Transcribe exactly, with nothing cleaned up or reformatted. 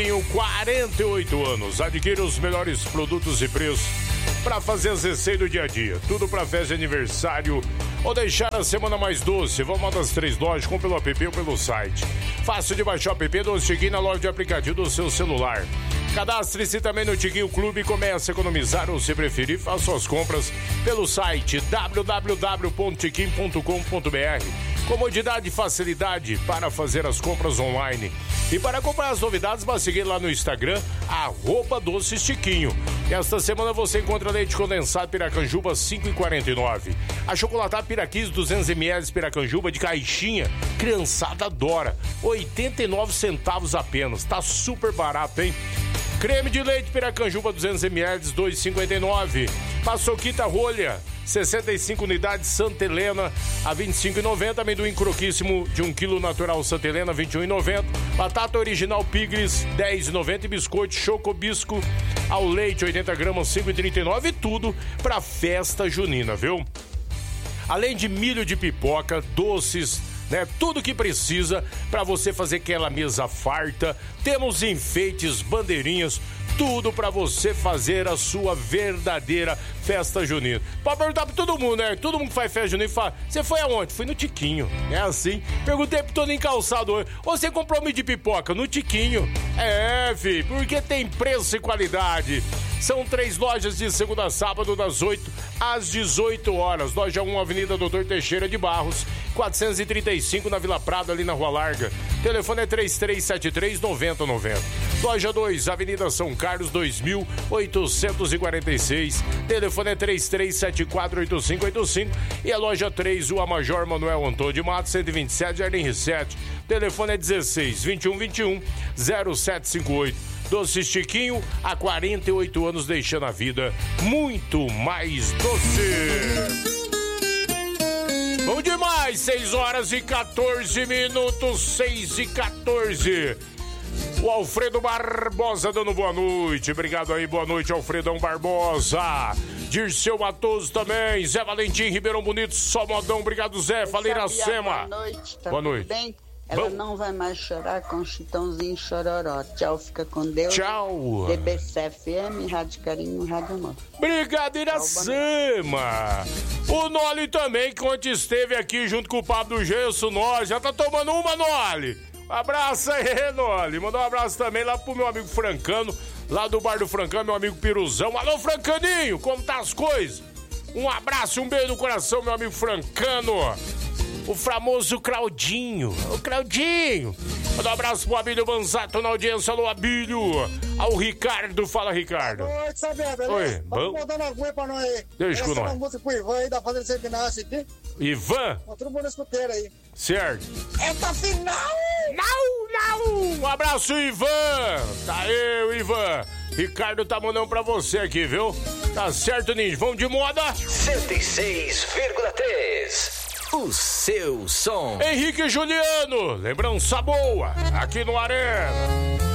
quarenta e oito anos. Adquira os melhores produtos e preços para fazer as receitas do dia a dia. Tudo para festa de aniversário ou deixar a semana mais doce. Vamos uma das três lojas, com pelo app ou pelo site. Fácil de baixar o app do Tiquinho na loja de aplicativo do seu celular. Cadastre-se também no Tiquinho Clube e comece a economizar, ou se preferir, faça suas compras pelo site w w w ponto tiquinho ponto com ponto b r. Comodidade e facilidade para fazer as compras online. E para acompanhar as novidades, basta seguir lá no Instagram, arroba Doces Tiquinho. Esta semana você encontra leite condensado Piracanjuba cinco reais e quarenta e nove centavos. A chocolatada Piraquis duzentos mililitros Piracanjuba de caixinha, criançada adora, oitenta e nove centavos apenas. Tá super barato, hein? Creme de leite Piracanjuba duzentos mililitros, dois reais e cinquenta e nove centavos. Paçoquita rolha, sessenta e cinco unidades Santa Helena a vinte e cinco reais e noventa centavos. Amendoim croquíssimo de um quilo natural Santa Helena, vinte e um reais e noventa centavos. Batata original Pigris, dez reais e noventa centavos. E biscoito Chocobisco ao leite, oitenta gramas, cinco reais e trinta e nove centavos. E tudo pra festa junina, viu? Além de milho de pipoca, doces, né? Tudo que precisa para você fazer aquela mesa farta. Temos enfeites, bandeirinhas, tudo para você fazer a sua verdadeira festa junina. Pode perguntar pra todo mundo, né? Todo mundo que faz festa junina fala: você foi aonde? Fui no Tiquinho. É assim. Perguntei pro todo encalçado hoje: ou você comprou milho de pipoca? No Tiquinho. É, filho, porque tem preço e qualidade. São três lojas de segunda a sábado, das oito às dezoito horas. Loja um, Avenida Doutor Teixeira de Barros, quatrocentos e trinta e cinco, na Vila Prado, ali na Rua Larga. Telefone é três três sete três, nove zero nove zero. Loja dois, Avenida São Carlos, dois mil oitocentos e quarenta e seis. Telefone é três três sete quatro, oito cinco oito cinco. E a loja três, Rua Major Manuel Antônio de Matos, cento e vinte e sete, Jardim R sete. Telefone é dezesseis, vinte e um, vinte e um, zero sete cinco oito. Doces Tiquinho, há quarenta e oito anos, deixando a vida muito mais doce. Bom demais, seis horas e quatorze minutos, seis e quatorze. O Alfredo Barbosa dando boa noite. Obrigado aí, boa noite, Alfredão Barbosa. Dirceu Matoso também. Zé Valentim, Ribeirão Bonito, só modão. Obrigado, Zé. Falei na Sema. Boa noite. Tá boa noite. Bem? Ela Bom. não vai mais chorar com Chitãozinho Chororó. Tchau, fica com Deus. Tchau. D B C F M, Rádio Carinho, Rádio Amor. Obrigado, Iracema. O Noli também, que ontem esteve aqui junto com o Pablo Gesso, nós já tá tomando uma, Noli. Um abraço aí, Noli. Mandar um abraço também lá pro meu amigo Francano, lá do Bar do Francano, meu amigo Piruzão. Alô, Francaninho, como tá as coisas? Um abraço, um beijo no coração, meu amigo Francano. O famoso Claudinho. O Claudinho. Manda um abraço pro Abílio Manzato na audiência. Alô, Abílio. Ao Ricardo. Fala, Ricardo. Boa noite, Sabiá, beleza? Oi, vamos bom? mandando alguma pra nós aí. Deixa com nós. Uma música pro Ivan aí, da Fazenda Seminassi aqui. Ivan? Ó, todo mundo escuteiro aí. Certo. Eita, final! Não, não! Um abraço, Ivan! Tá eu, Ivan! Ricardo tá mandando pra você aqui, viu? Tá certo, Ninja? Vamos de moda? cento e seis vírgula três. O seu som. Henrique e Juliano, lembrança boa, aqui no Arena.